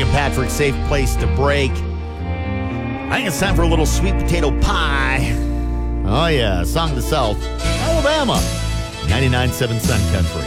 Patrick, safe place to break. I think it's time for a little sweet potato pie. Oh, yeah, song to self. Alabama, 99.7 Sun Country.